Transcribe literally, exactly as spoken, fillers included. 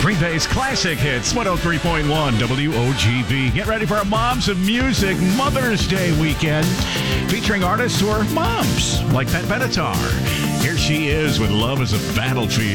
Green Bay's classic hits, one oh three point one W O G B. Get ready for a Moms of Music Mother's Day weekend featuring artists who are moms, like Pat Benatar. Here she is with Love is a Battlefield.